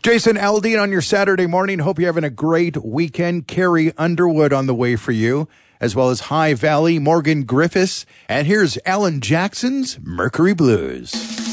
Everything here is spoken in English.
Jason Aldean on your Saturday morning. Hope you're having a great weekend. Carrie Underwood on the way for you, as well as High Valley, Morgan Griffiths. And here's Alan Jackson's Mercury Blues.